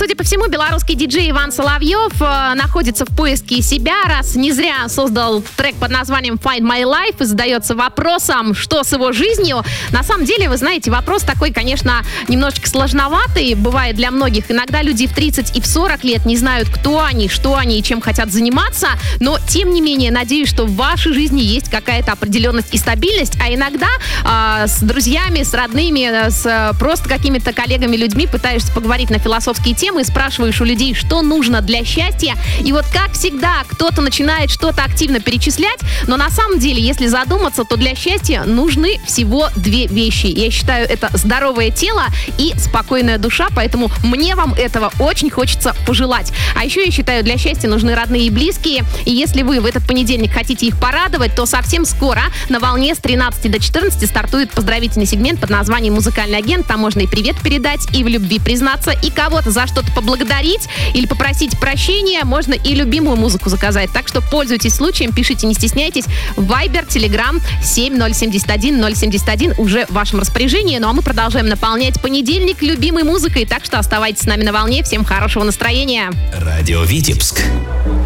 Судя по всему, белорусский диджей Иван Соловьев находится в поиске себя, раз не зря создал трек под названием Find My Life и задается вопросом, что с его жизнью. На самом деле, вы знаете, вопрос такой, конечно, немножечко сложноватый, бывает для многих. Иногда люди в 30 и в 40 лет не знают, кто они, что они и чем хотят заниматься, но, тем не менее, надеюсь, что в вашей жизни есть какая-то определенность и стабильность, а иногда с друзьями, с родными, с просто какими-то коллегами, людьми пытаешься поговорить на философские темы и спрашиваешь у людей, что нужно для счастья. И вот, как всегда, кто-то начинает что-то активно перечислять, но на самом деле, если задуматься, то для счастья нужны всего две вещи. Я считаю, это здоровое тело и спокойная душа, поэтому мне вам этого очень хочется пожелать. А еще я считаю, для счастья нужны родные и близкие, и если вы в этот понедельник хотите их порадовать, то совсем скоро на волне с 13 до 14 стартует поздравительный сегмент под названием «Музыкальный агент». Там можно и привет передать, и в любви признаться, и кого-то за что-то поблагодарить или попросить прощения. Можно и любимую музыку заказать. Так что пользуйтесь случаем, пишите, не стесняйтесь. Viber, Telegram 7071 071 уже в вашем распоряжении. Ну а мы продолжаем наполнять понедельник любимой музыкой. Так что оставайтесь с нами на волне. Всем хорошего настроения. Радио Витебск.